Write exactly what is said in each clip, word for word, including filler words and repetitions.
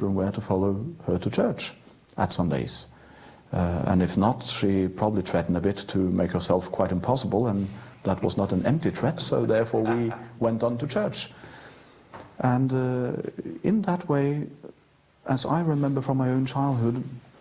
children were to follow her to church at Sundays. Uh, and if not, she probably threatened a bit to make herself quite impossible, and that was not an empty threat, so therefore we went on to church. And uh, in that way, as I remember from my own childhood,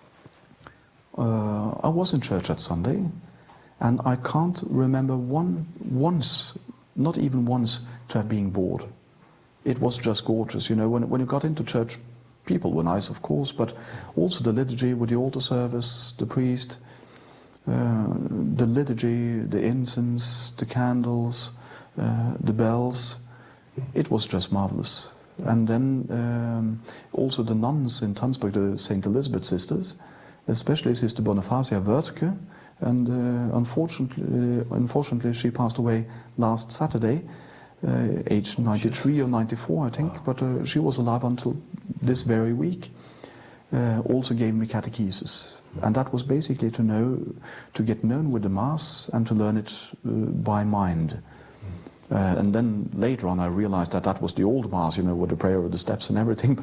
uh, I was in church at Sunday, and I can't remember one once, not even once, to have been bored. It was just gorgeous, you know, when, when you got into church, people were nice, of course, but also the liturgy with the altar service, the priest, uh, the liturgy, the incense, the candles, uh, the bells. It was just marvelous. And then um, also the nuns in Tønsberg, the Saint Elizabeth sisters, especially Sister Bonifacia Wörtke, and uh, unfortunately, uh, unfortunately she passed away last Saturday, uh, aged ninety-three or ninety-four, I think, wow. But uh, she was alive until this very week. Uh, also gave me catechesis, and that was basically to know, to get known with the Mass and to learn it uh, by mind. Uh, and then later on I realized that that was the old Mass, you know, with the prayer of the steps and everything.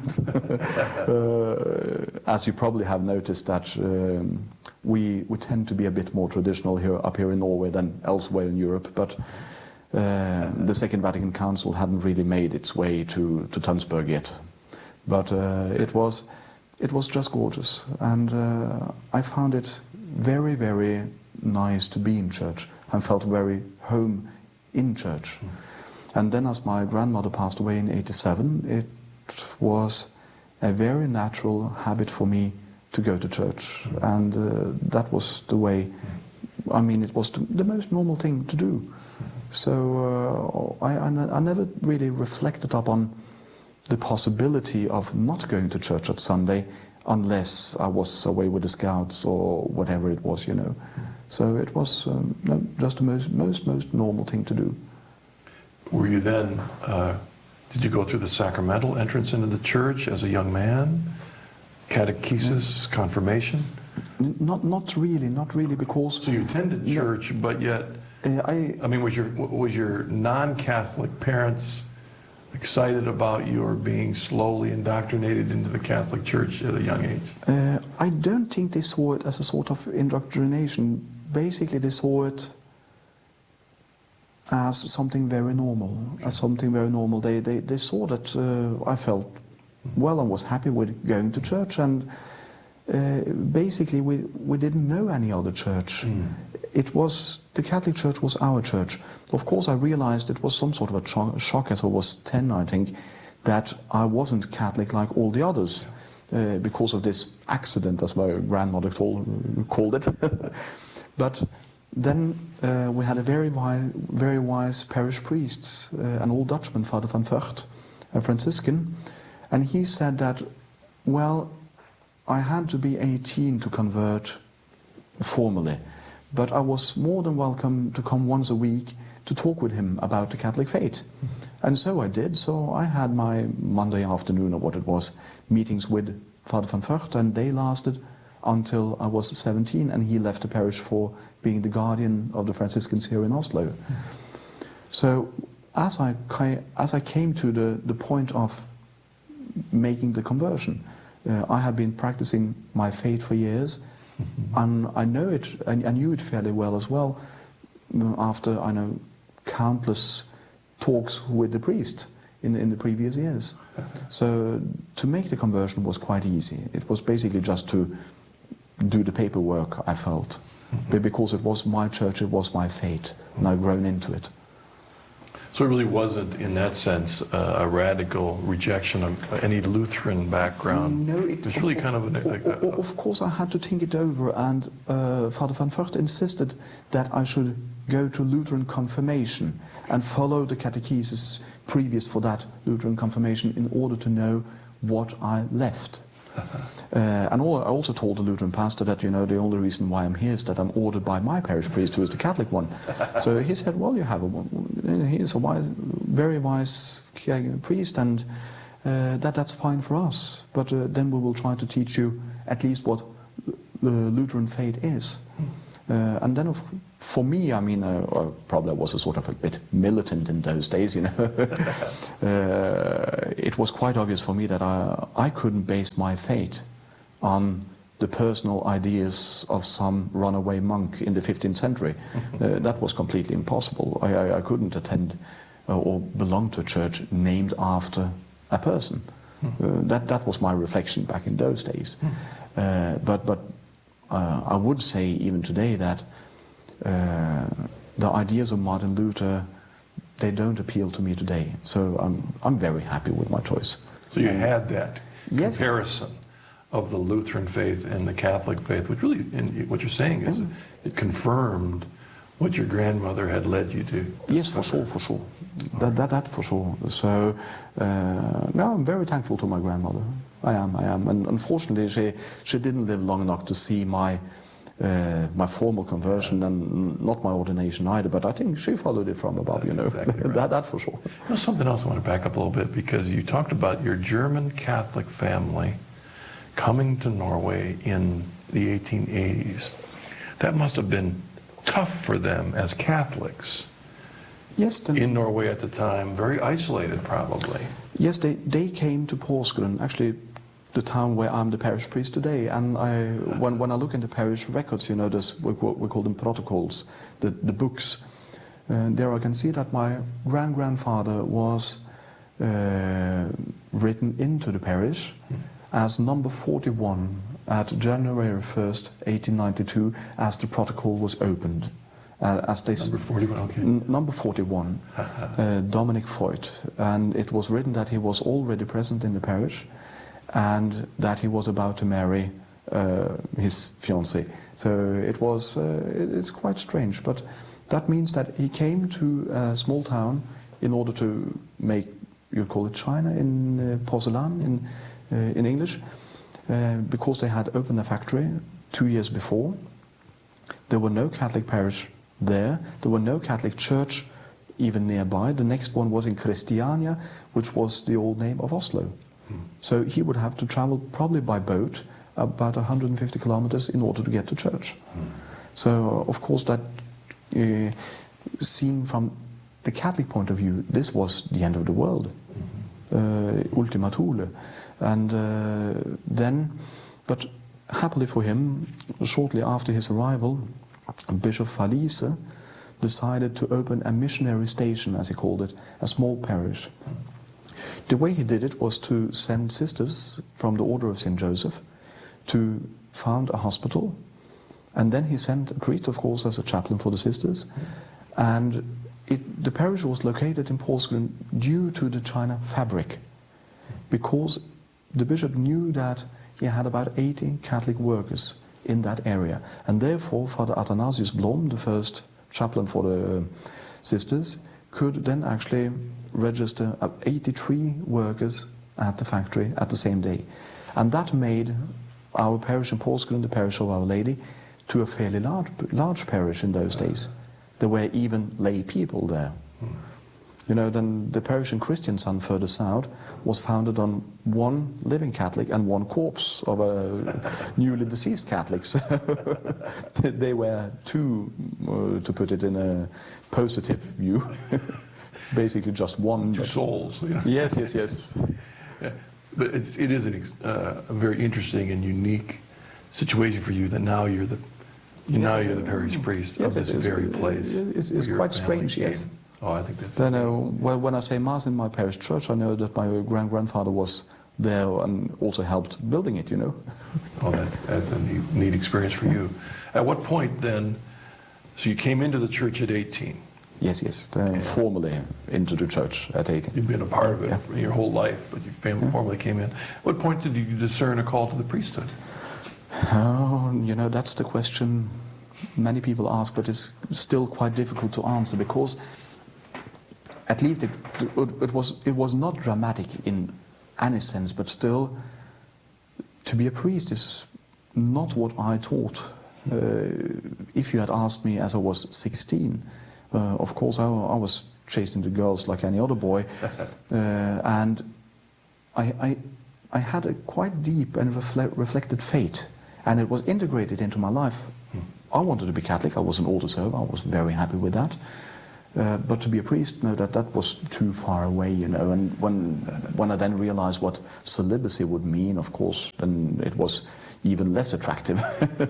uh, as you probably have noticed that um, we, we tend to be a bit more traditional here up here in Norway than elsewhere in Europe, but uh, the Second Vatican Council hadn't really made its way to, to Tønsberg yet. But uh, it was it was just gorgeous, and uh, I found it very, very nice to be in church. I felt very home in church. Mm. And then as my grandmother passed away in eighty-seven, it was a very natural habit for me to go to church. Mm. And uh, that was the way, mm. I mean, it was the, the most normal thing to do. Mm. So uh, I, I, I never really reflected upon the possibility of not going to church at Sunday unless I was away with the scouts or whatever it was, you know. Mm. So it was um, no, just the most, most, most normal thing to do. Were you then, uh, did you go through the sacramental entrance into the church as a young man? Catechesis, no. Confirmation? N not, not really, not really, because... So you attended church, no, but yet, uh, I, I mean, was your, was your non-Catholic parents excited about your being slowly indoctrinated into the Catholic Church at a young age? Uh, I don't think they saw it as a sort of indoctrination. Basically, they saw it as something very normal, as something very normal. They, they, they saw that uh, I felt well and was happy with going to church, and uh, basically we, we didn't know any other church. Mm. It was, the Catholic Church was our church. Of course I realized it was some sort of a cho shock as I was ten, I think, that I wasn't Catholic like all the others, uh, because of this accident, as my grandmother told, called it. But then uh, we had a very wise, very wise parish priest, uh, an old Dutchman, Father van Vught, a Franciscan, and he said that, well, I had to be eighteen to convert formally, but I was more than welcome to come once a week to talk with him about the Catholic faith. Mm-hmm. And so I did. So I had my Monday afternoon, or what it was, meetings with Father van Vught, and they lasted until I was seventeen, and he left the parish for being the guardian of the Franciscans here in Oslo. Mm-hmm. So as I, as I came to the, the point of making the conversion, uh, I had been practicing my faith for years, mm-hmm. and I know it, I, I knew it fairly well as well, after I know countless talks with the priest in, in the previous years. So to make the conversion was quite easy. It was basically just to do the paperwork, I felt. Mm-hmm. Because it was my church, it was my faith, and I've grown into it. So it really wasn't, in that sense, uh, a radical rejection of any Lutheran background. No, it was really kind of an... A, a, a, of course I had to think it over, and uh, Father van Vught insisted that I should go to Lutheran confirmation and follow the catechesis previous for that Lutheran confirmation in order to know what I left. Uh, and all, I also told the Lutheran pastor that, you know, the only reason why I'm here is that I'm ordered by my parish priest, who is the Catholic one. So he said, well, you have a, he is a wise, very wise priest, and uh, that that's fine for us. But uh, then we will try to teach you at least what the Lutheran faith is. Uh, and then, of for me, I mean, uh, uh, probably I was a sort of a bit militant in those days, you know. uh, it was quite obvious for me that I, I couldn't base my fate on the personal ideas of some runaway monk in the fifteenth century. Uh, that was completely impossible. I, I, I couldn't attend uh, or belong to a church named after a person. Uh, that, that was my reflection back in those days. Uh, but but uh, I would say even today that uh, the ideas of Martin Luther, they don't appeal to me today. So I'm, I'm very happy with my choice. So you had that yes, comparison yes. of the Lutheran faith and the Catholic faith, which really, in what you're saying is, mm. it confirmed what your grandmother had led you to. Yes, for sure, for sure. That, that, that for sure. So, uh, no, I'm very thankful to my grandmother. I am, I am. And unfortunately, she, she didn't live long enough to see my, uh, my formal conversion and not my ordination either, but I think she followed it from above, That's you know. Exactly right. that, that for sure. There's something else I want to back up a little bit, because you talked about your German Catholic family coming to Norway in the eighteen eighties. That must have been tough for them as Catholics. Yes, then, in Norway at the time, very isolated probably. Yes, they, they came to Porsgrunn, actually the town where I'm the parish priest today, and I, when, when I look in the parish records, you know, this, we, call, we call them protocols, the, the books, uh, there I can see that my grand-grandfather was uh, written into the parish as number forty-one at January first, eighteen ninety-two, as the protocol was opened. Uh, as they number forty-one, okay. N number forty-one, uh, Dominic Foyt, and it was written that he was already present in the parish, and that he was about to marry uh, his fiancée. So it was, uh, it's quite strange, but that means that he came to a small town in order to make, you call it China in uh, porcelain in uh, in English, uh, because they had opened a factory two years before. There were no Catholic parish there. There were no Catholic church even nearby. The next one was in Christiania, which was the old name of Oslo. Hmm. So he would have to travel probably by boat about one hundred fifty kilometers in order to get to church. Hmm. So of course that, uh, seen from the Catholic point of view, this was the end of the world. Hmm. Uh, Ultima Thule. And uh, then, but happily for him, shortly after his arrival, Bishop Falice decided to open a missionary station, as he called it, a small parish. The way he did it was to send sisters from the Order of Saint Joseph to found a hospital, and then he sent a priest, of course, as a chaplain for the sisters, and it, the parish was located in Porsgrunn due to the China fabric, because the bishop knew that he had about eighty Catholic workers in that area, and therefore Father Athanasius Blom, the first chaplain for the sisters, could then actually register eighty-three workers at the factory at the same day. And that made our parish in Porsgrunn, the parish of Our Lady, to a fairly large, large parish in those days. There were even lay people there. You know, then the parish in Kristiansand further south was founded on one living Catholic and one corpse of a newly deceased Catholic. So they were two, uh, to put it in a positive view, basically just one. Two souls. Yeah. Yes, yes, yes. Yeah. But it's, it is an ex, uh, a very interesting and unique situation for you that now you're the you yes, now you're the parish priest yes, of this is, very place. It's, it's quite strange, came. Yes. Oh, I think that's. Then, uh, well, when I say Mass in my parish church, I know that my grand-grandfather was there and also helped building it, you know. Oh, that's, that's a neat, neat experience for you. At what point then, so you came into the church at eighteen? Yes, yes, uh, formally into the church at eighteen. You've been a part of it yeah. your whole life, but you yeah. formally came in. At what point did you discern a call to the priesthood? Oh, you know, that's the question many people ask, but it's still quite difficult to answer, because at least it, it, was, it was not dramatic in any sense, but still, to be a priest is not what I thought. Uh, if you had asked me as I was sixteen, uh, of course I, I was chasing the girls like any other boy, uh, and I, I, I had a quite deep and reflect, reflected faith, and it was integrated into my life I wanted to be Catholic. I was an altar server. I was very happy with that. Uh, but to be a priest, no, that that was too far away, you know. And when when I then realized what celibacy would mean, of course, then it was even less attractive.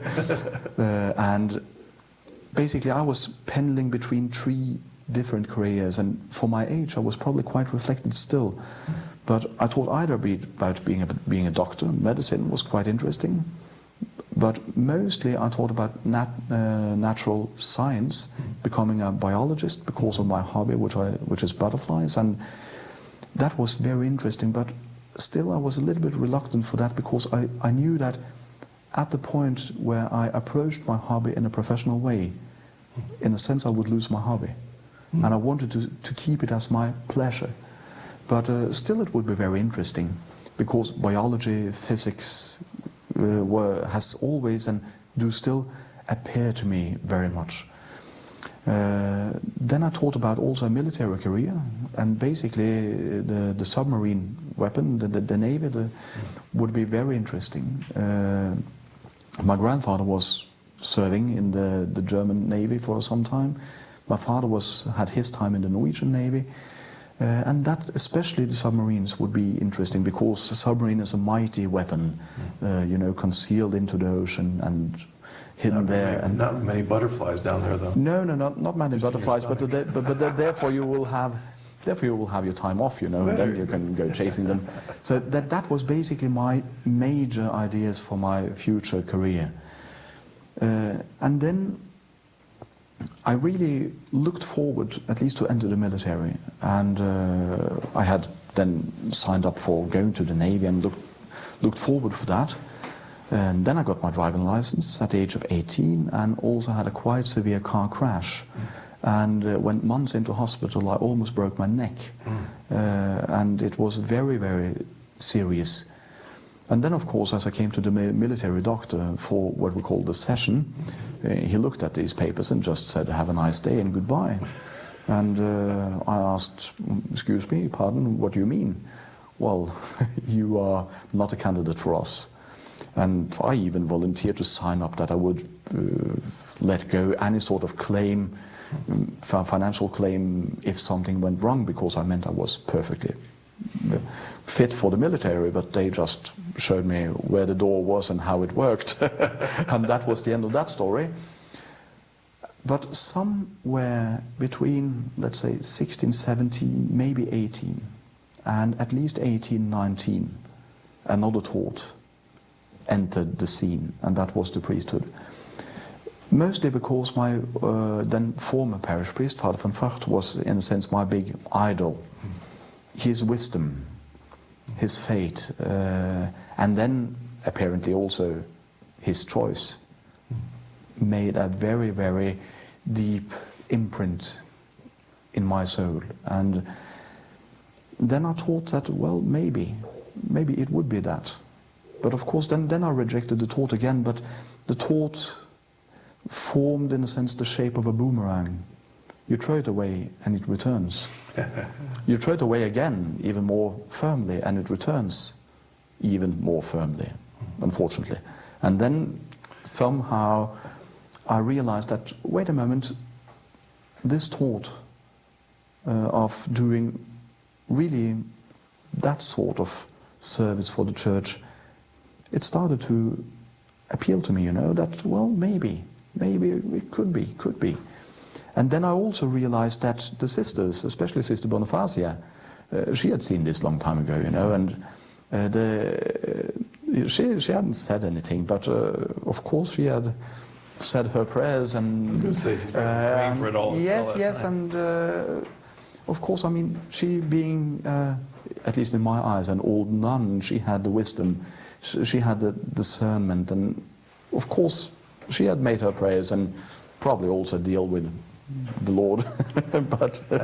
uh, and basically, I was pendling between three different careers, and for my age, I was probably quite reflected still. But I thought either be about being a being a doctor. Medicine was quite interesting. But mostly I thought about nat, uh, natural science, becoming a biologist because of my hobby, which, I, which is butterflies, and that was very interesting. But still I was a little bit reluctant for that because I, I knew that at the point where I approached my hobby in a professional way, in a sense I would lose my hobby. Mm. And I wanted to, to keep it as my pleasure. But uh, still it would be very interesting because biology, physics, Uh, were, has always and do still appear to me very much. Uh, then I thought about also a military career, and basically the, the submarine weapon, the, the, the Navy, the, would be very interesting. Uh, my grandfather was serving in the, the German Navy for some time. My father was had his time in the Norwegian Navy. Uh, and that, especially the submarines, would be interesting because a submarine is a mighty weapon, uh, you know, concealed into the ocean and hidden not there. Many, and not many butterflies down there, though. No, no, not not many Just butterflies, but, the, but but the, therefore you will have, therefore you will have your time off, you know, and then you can go chasing them. So that that was basically my major ideas for my future career, uh, and then I really looked forward at least to enter the military, and uh, I had then signed up for going to the Navy and looked, looked forward for that. And then I got my driving license at the age of eighteen and also had a quite severe car crash. Mm. And uh, went months into hospital. I almost broke my neck. Mm. Uh, and it was very, very serious. And then, of course, as I came to the military doctor for what we call the session, uh, he looked at these papers and just said, "Have a nice day and goodbye." And uh, I asked, "Excuse me, pardon, what do you mean?" "Well, you are not a candidate for us." And I even volunteered to sign up that I would uh, let go any sort of claim, um, financial claim, if something went wrong, because I meant I was perfectly fit for the military, but they just showed me where the door was and how it worked. And that was the end of that story. But somewhere between, let's say, sixteen, seventeen, maybe eighteen, and at least eighteen, nineteen, another thought entered the scene, and that was the priesthood. Mostly because my uh, then former parish priest, Father van Vught, was in a sense my big idol. His wisdom, his faith, uh, and then apparently also his choice made a very, very deep imprint in my soul. And then I thought that, well, maybe, maybe it would be that. But of course, then, then I rejected the thought again, but the thought formed, in a sense, the shape of a boomerang. You throw it away and it returns. You throw it away again, even more firmly, and it returns even more firmly, unfortunately. And then somehow I realized that, wait a moment, this thought uh, of doing really that sort of service for the church, it started to appeal to me, you know, that, well, maybe, maybe it could be, could be. And then I also realized that the sisters, especially Sister Bonifacia, uh, she had seen this long time ago, you know, and uh, the, uh, she, she hadn't said anything, but uh, of course she had said her prayers and... I was going to say, she's uh, praying for it all. Yes, all yes, time. and uh, of course, I mean, she being, uh, at least in my eyes, an old nun, she had the wisdom, she, she had the discernment, and of course, she had made her prayers and probably also deal with the Lord. But uh,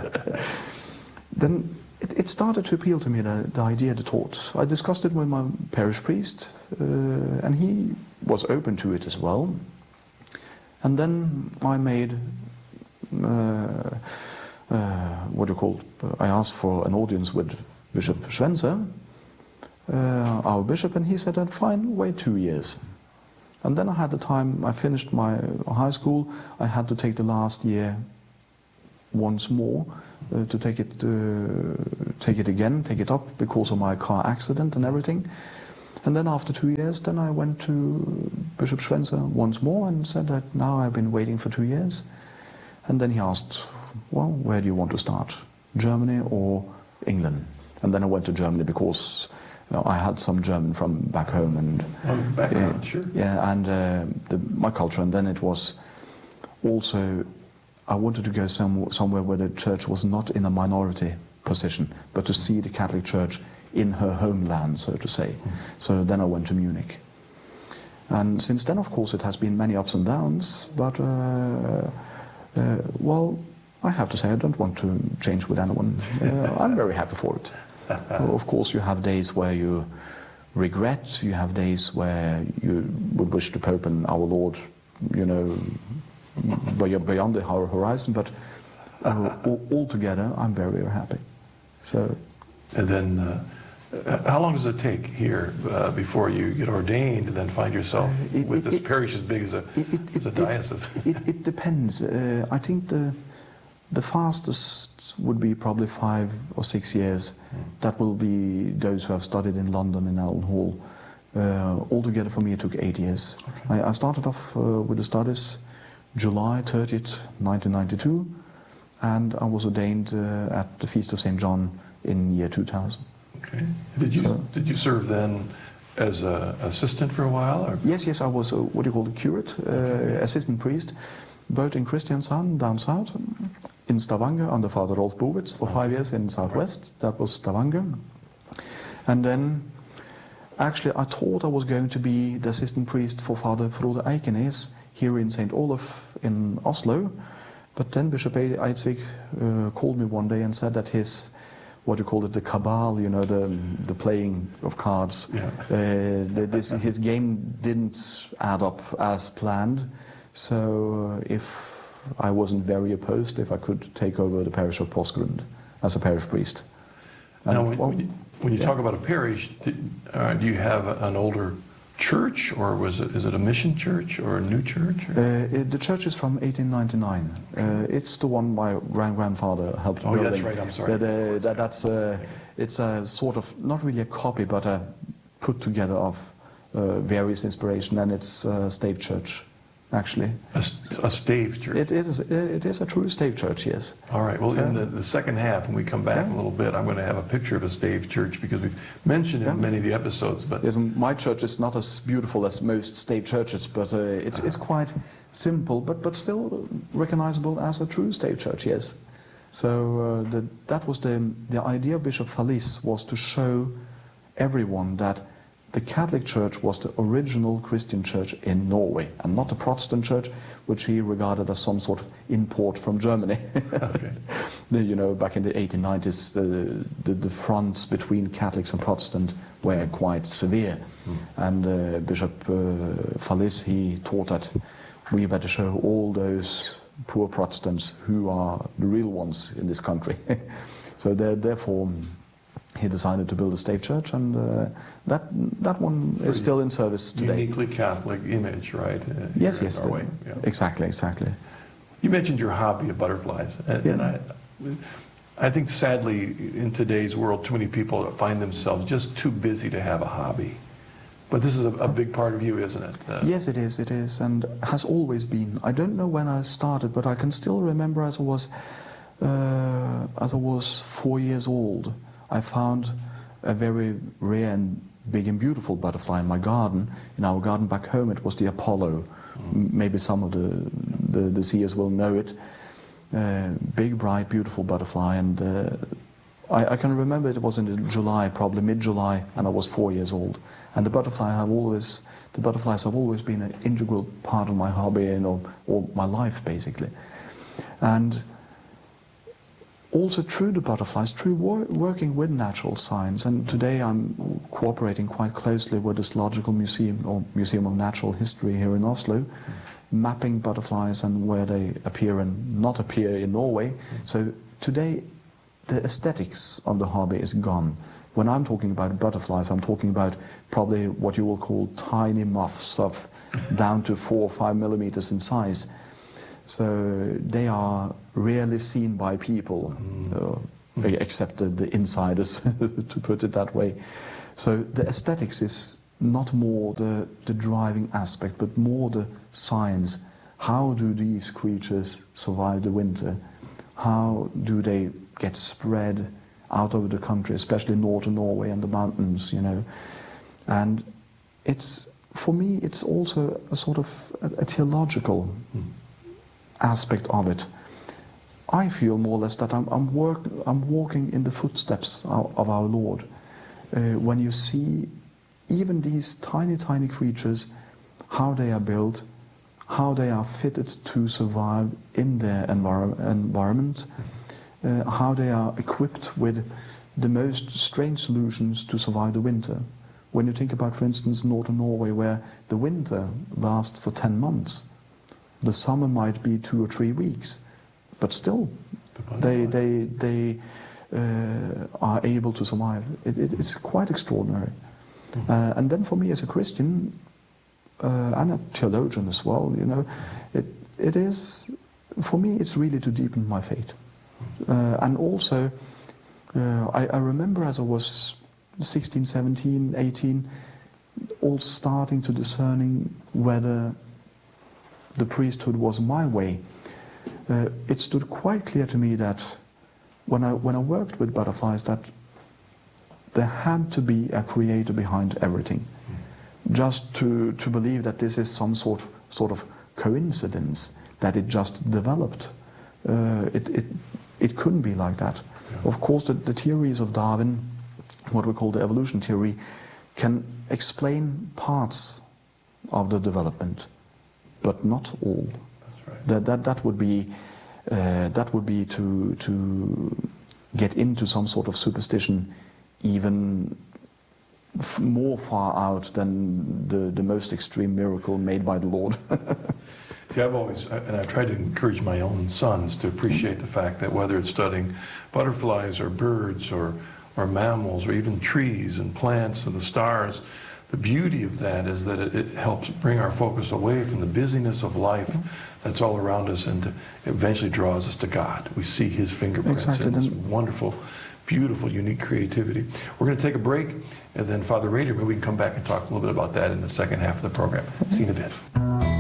then it, it started to appeal to me, the, the idea, the thought. I discussed it with my parish priest, uh, and he was open to it as well. And then I made, uh, uh, what do you call it? I asked for an audience with Bishop Schwenzer, uh, our bishop, and he said, fine, wait two years. And then I had the time, I finished my high school, I had to take the last year once more uh, to take it, uh, take it again, take it up because of my car accident and everything. And then after two years, then I went to Bishop Schwenzer once more and said that now I've been waiting for two years. And then he asked, well, where do you want to start? Germany or England? And then I went to Germany because you know, I had some German from back home and oh, background, yeah, sure. yeah, and uh, the, my culture. And then it was also I wanted to go some, somewhere where the church was not in a minority position, but to see the Catholic Church in her homeland, so to say. Mm. So then I went to Munich. And since then, of course, it has been many ups and downs, but, uh, uh, well, I have to say I don't want to change with anyone. Uh, I'm very happy for it. Of course, you have days where you regret, you have days where you would wish the Pope and our Lord, you know, beyond the horizon, but uh, altogether, I'm very, very happy. So, and then, uh, how long does it take here uh, before you get ordained and then find yourself uh, it, with it, this it, parish as big as a, it, it, as a diocese? It, it, it depends. Uh, I think the the fastest would be probably five or six years. Mm. That will be those who have studied in London in Allen Hall. Uh, altogether, for me, it took eight years. Okay. I, I started off uh, with the studies July thirtieth, nineteen ninety-two, and I was ordained uh, at the Feast of Saint John in year two thousand. Okay. Did you so, did you serve then as an assistant for a while? Or? Yes, yes, I was a, what do you call it, curate, uh, okay. assistant priest, both in Kristiansand down south, in Stavanger under Father Rolf Bowitz for five years in southwest. That was Stavanger, and then. Actually, I thought I was going to be the assistant priest for Father Frode Eikenes here in Saint Olaf in Oslo, but then Bishop Eidsvik uh, called me one day and said that his, what do you call it, the cabal, you know, the the playing of cards, yeah. uh, this, his game didn't add up as planned, so if I wasn't very opposed, if I could take over the parish of Porsgrunn as a parish priest. And, now, when, well, when you, when you yeah. talk about a parish, did, uh, do you have an older church, or was it, is it a mission church or a new church? Uh, it, the church is from eighteen ninety-nine. Uh, it's the one my grand-grandfather helped oh, building. Oh, that's right, I'm sorry. The, the, that, that's a, it's a sort of, not really a copy, but a put together of uh, various inspiration, and it's a stave church, actually. A, a stave church? It is, it is a true stave church, yes. All right, well, so, in the, the second half, when we come back yeah. a little bit, I'm going to have a picture of a stave church, because we've mentioned it yeah. in many of the episodes. But yes, my church is not as beautiful as most stave churches, but uh, it's, it's quite simple, but, but still recognizable as a true stave church, yes. So uh, the, that was the, the idea of Bishop Fallis, was to show everyone that the Catholic Church was the original Christian church in Norway, and not a Protestant church, which he regarded as some sort of import from Germany. Okay. You know, back in the eighteen nineties, the, the, the fronts between Catholics and Protestant were quite severe. Mm. And uh, Bishop uh, Fallis, he taught that we better show all those poor Protestants who are the real ones in this country. So therefore, he decided to build a stave church, and uh, that that one is Pretty still in service today. Uniquely Catholic image, right? Uh, yes, yes, the, yeah. exactly, exactly. You mentioned your hobby of butterflies, and, yeah. and I, I think sadly in today's world, too many people find themselves just too busy to have a hobby. But this is a, a big part of you, isn't it? Uh, yes, it is. It is, and has always been. I don't know when I started, but I can still remember as I was uh, as I was four years old. I found a very rare and big and beautiful butterfly in my garden. In our garden back home, it was the Apollo. Mm. Maybe some of the, the, the seers will know it. Uh, big, bright, beautiful butterfly. And uh, I, I can remember it was in July, probably mid-July, and I was four years old. And the butterfly have always, the butterflies have always been an integral part of my hobby and or, or my life, basically. And also through the butterflies, through wor working with natural science, and today I'm cooperating quite closely with the Zoological Museum, or Museum of Natural History here in Oslo, mm. mapping butterflies and where they appear and not appear in Norway. Mm. So today the aesthetics of the hobby is gone. when I'm talking about butterflies, I'm talking about probably what you will call tiny moths of down to four or five millimeters in size. So they are rarely seen by people, mm. uh, except the, the insiders, to put it that way. So the aesthetics is not more the, the driving aspect, but more the science. How do these creatures survive the winter? How do they get spread out over the country, especially northern Norway and the mountains, you know? And it's, for me, it's also a sort of a, a theological mm. aspect of it. I feel more or less that I'm, I'm, work, I'm walking in the footsteps of, of our Lord. Uh, when you see even these tiny, tiny creatures, how they are built, how they are fitted to survive in their envir environment, uh, how they are equipped with the most strange solutions to survive the winter. When you think about, for instance, northern Norway, where the winter lasts for ten months, the summer might be two or three weeks, but still, they, they, they uh, are able to survive. It, it, it's quite extraordinary. Mm-hmm. uh, and then for me as a Christian, uh, and a theologian as well, you know, it, it is, for me, it's really to deepen my faith. Uh, and also, uh, I, I remember as I was sixteen, seventeen, eighteen, all starting to discerning whether the priesthood was my way. Uh, it stood quite clear to me that when I, when I worked with butterflies, that there had to be a creator behind everything. Mm. Just to, to believe that this is some sort of, sort of coincidence, that it just developed, uh, it, it, it couldn't be like that. Yeah. Of course, the, the theories of Darwin, what we call the evolution theory, can explain parts of the development, but not all. That's right. That that that would be uh, that would be to to get into some sort of superstition, even f more far out than the the most extreme miracle made by the Lord. See, I've always, and I've tried to encourage my own sons to appreciate the fact that whether it's studying butterflies or birds or or mammals or even trees and plants and the stars, the beauty of that is that it, it helps bring our focus away from the busyness of life that's all around us, and eventually draws us to God. We see His fingerprints exactly. in this wonderful, beautiful, unique creativity. We're going to take a break, and then Father Rader, maybe we can come back and talk a little bit about that in the second half of the program. See you in a bit.